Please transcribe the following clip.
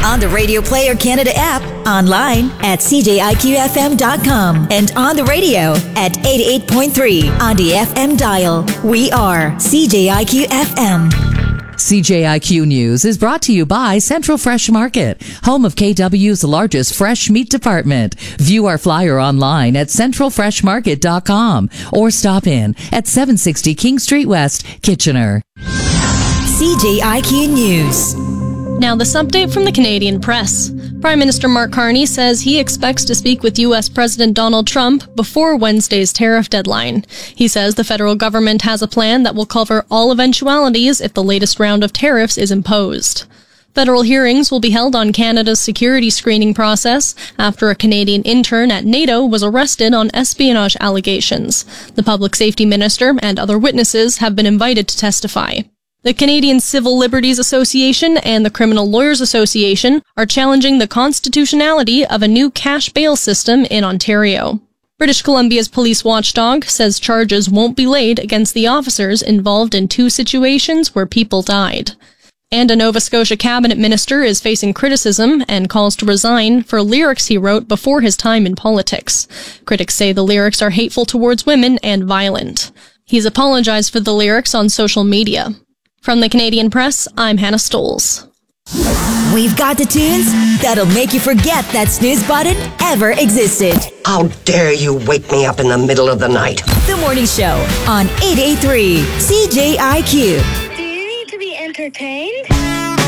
on the Radio Player Canada app, online at cjiqfm.com, and on the radio at 88.3 on the FM dial. We are CJIQ FM. CJIQ News is brought to you by Central Fresh Market, home of KW's largest fresh meat department. View our flyer online at centralfreshmarket.com or stop in at 760 King Street West, Kitchener. CJIQ News. Now, this update from the Canadian Press. Prime Minister Mark Carney says he expects to speak with U.S. President Donald Trump before Wednesday's tariff deadline. He says the federal government has a plan that will cover all eventualities if the latest round of tariffs is imposed. Federal hearings will be held on Canada's security screening process after a Canadian intern at NATO was arrested on espionage allegations. The public safety minister and other witnesses have been invited to testify. The Canadian Civil Liberties Association and the Criminal Lawyers Association are challenging the constitutionality of a new cash bail system in Ontario. British Columbia's police watchdog says charges won't be laid against the officers involved in 2 situations where people died. And a Nova Scotia cabinet minister is facing criticism and calls to resign for lyrics he wrote before his time in politics. Critics say the lyrics are hateful towards women and violent. He's apologized for the lyrics on social media. From the Canadian Press, I'm Hannah Stoles. We've got the tunes that'll make you forget that snooze button ever existed. How dare you wake me up in the middle of the night? The Morning Show on 88.3 CJIQ. Do you need to be entertained?